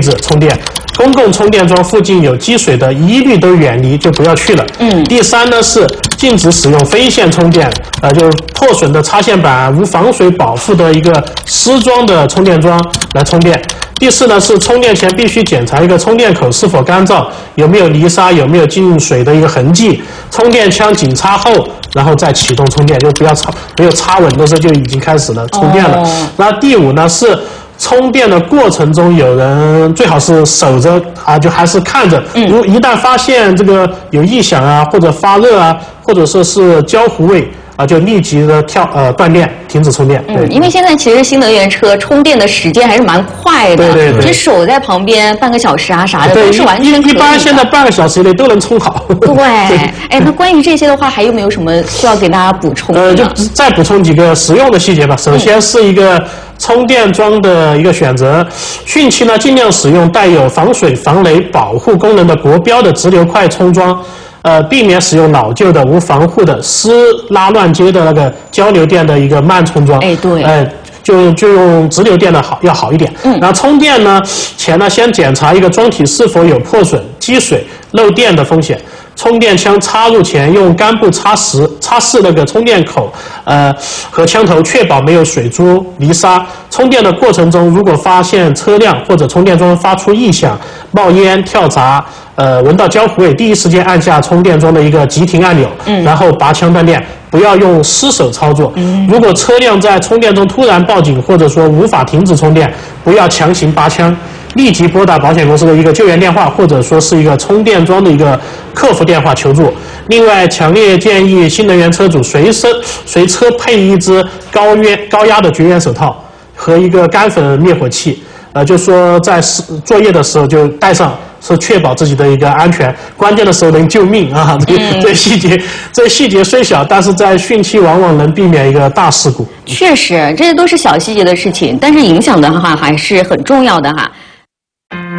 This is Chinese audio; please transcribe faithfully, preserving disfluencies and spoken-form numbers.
置充电。公共充电桩附近有积水的，一律都远离，就不要去了。 嗯。 第三呢是禁止使用非线充电，呃，就是破损的插线板、无防水保护的一个湿装的充电桩来充电。第四呢是充电前必须检查一个充电口是否干燥，有没有泥沙，有没有进水的一个痕迹。充电枪紧插后，然后再启动充电，就不要插没有插稳的时候就已经开始了充电了。哦、那第五呢是。充电的过程中，有人最好是守着啊，就还是看着。如一旦发现这个有异响啊，或者发热啊，或者说是焦糊味啊，就立即的跳呃断电，停止充电。 嗯，因为现在其实新能源车充电的时间还是蛮快的， 对对对， 其实守在旁边半个小时啊啥的都是完全可以的。 一般现在半个小时以内都能充好。 对，哎，那关于这些的话，还有没有什么需要给大家补充的？ 呃，就再补充几个实用的细节吧。首先是一个。充电桩的一个选择，汛期呢尽量使用带有防水、防雷保护功能的国标的直流快充桩，呃，避免使用老旧的无防护的湿拉乱接的那个交流电的一个慢充桩。 哎，对， 呃，就就用直流电的好要好一点。嗯，然后充电呢前呢先检查一个桩体是否有破损、积水、漏电的风险。充电枪插入前用干布擦实擦拭那个充电口，呃和枪头，确保没有水珠、泥沙。充电的过程中，如果发现车辆或者充电桩发出异响、冒烟、跳闸，呃闻到焦糊味，第一时间按下充电桩的一个急停按钮，嗯，然后拔枪断电，不要用失手操作。嗯，如果车辆在充电中突然报警，或者说无法停止充电，不要强行拔枪。立即拨打保险公司的一个救援电话，或者说是一个充电桩的一个客服电话求助。另外，强烈建议新能源车主随身随车配一只高压高压的绝缘手套和一个干粉灭火器。呃，就说在作业的时候就带上，是确保自己的一个安全，关键的时候能救命啊！这嗯、 这细节，这细节虽小，但是在汛期往往能避免一个大事故。 确实，这些都是小细节的事情，但是影响的话还是很重要的哈。